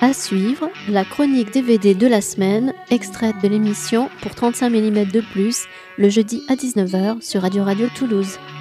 À suivre, la chronique DVD de la semaine, extraite de l'émission pour 35 mm de plus, le jeudi à 19h sur Radio Toulouse.